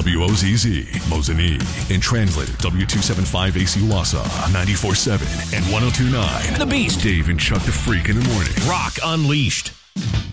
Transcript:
WOZZ, Mosinee, and translated W275AC Wausau, 94.7 and 102.9. The Beast. Dave and Chuck the Freak in the morning. Rock Unleashed.